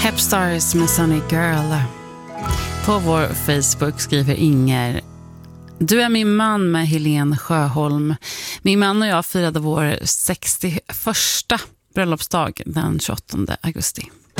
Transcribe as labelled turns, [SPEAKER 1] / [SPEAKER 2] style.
[SPEAKER 1] Hepstars med Sunny Girl. På vår Facebook skriver Inger: Du är min man med Helene Sjöholm. Min man och jag firade vår 61:a bröllopsdag den 28 augusti.